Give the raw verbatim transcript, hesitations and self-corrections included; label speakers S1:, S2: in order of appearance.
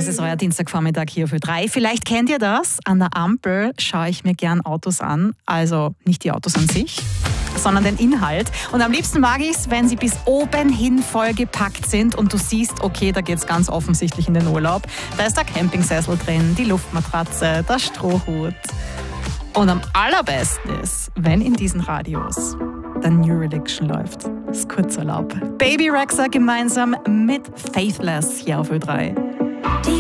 S1: Das ist euer Dienstagvormittag hier für drei. Vielleicht kennt ihr das. An der Ampel schaue ich mir gern Autos an. Also nicht die Autos an sich, sondern den Inhalt. Und am liebsten mag ich es, wenn sie bis oben hin vollgepackt sind und du siehst, okay, da geht es ganz offensichtlich in den Urlaub. Da ist der Campingsessel drin, die Luftmatratze, der Strohhut. Und am allerbesten ist, wenn in diesen Radios der New Religion läuft. Das ist Kurzurlaub. Baby Rexha gemeinsam mit Faithless hier auf Ö drei.
S2: Die